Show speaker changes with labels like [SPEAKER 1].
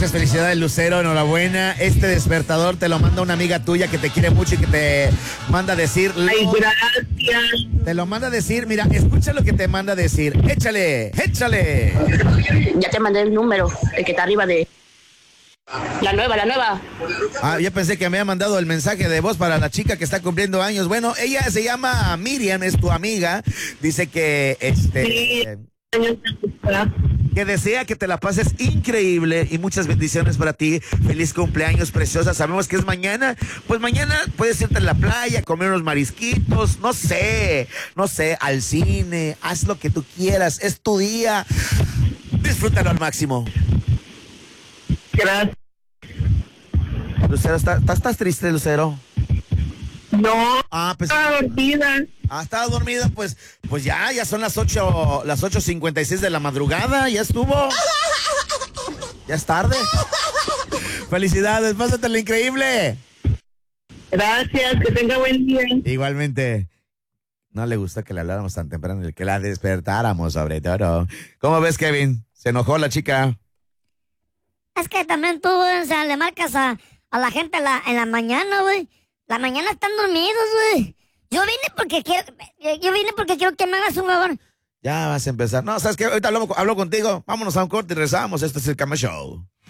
[SPEAKER 1] Muchas felicidades, Lucero, enhorabuena. Este despertador te lo manda una amiga tuya que te quiere mucho y que te manda a decir...
[SPEAKER 2] Ay, gracias.
[SPEAKER 1] Te lo manda a decir, mira, escucha lo que te manda a decir. Échale, échale.
[SPEAKER 2] Ya te mandé el número, el que está arriba de... La nueva.
[SPEAKER 1] Ah, yo pensé que me había mandado el mensaje de voz para la chica que está cumpliendo años. Bueno, ella se llama Miriam, es tu amiga. Dice que
[SPEAKER 2] Sí.
[SPEAKER 1] que desea que te la pases increíble y muchas bendiciones para ti. Feliz cumpleaños, preciosa. Sabemos que es mañana. Pues mañana puedes irte a la playa, comer unos marisquitos, no sé, al cine. Haz lo que tú quieras. Es tu día. Disfrútalo al máximo.
[SPEAKER 2] Gracias.
[SPEAKER 1] Lucero, ¿estás triste, Lucero?
[SPEAKER 2] No,
[SPEAKER 1] Pues...
[SPEAKER 2] estaba dormida.
[SPEAKER 1] estaba dormida, pues ya son las 8:56 de la madrugada, ya estuvo. Ya es tarde. Felicidades, pásatelo increíble.
[SPEAKER 2] Gracias, que tenga buen día.
[SPEAKER 1] Igualmente. No le gusta que le habláramos tan temprano, que la despertáramos sobre todo. ¿Cómo ves, Kevin? ¿Se enojó la chica?
[SPEAKER 3] Es que también tú, güey, o sea, le marcas a la gente en la mañana, güey. La mañana están dormidos, güey. Yo vine porque quiero que me hagas un favor.
[SPEAKER 1] Ya vas a empezar. No, ¿sabes qué? Ahorita hablo contigo. Vámonos a un corte y regresamos. Este es el Cama Show.